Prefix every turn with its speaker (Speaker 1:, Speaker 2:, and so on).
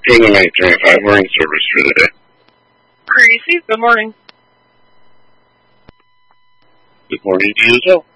Speaker 1: Kingdom 825, we're in service for the day.
Speaker 2: Gracie, good morning.
Speaker 1: Good morning to you as well.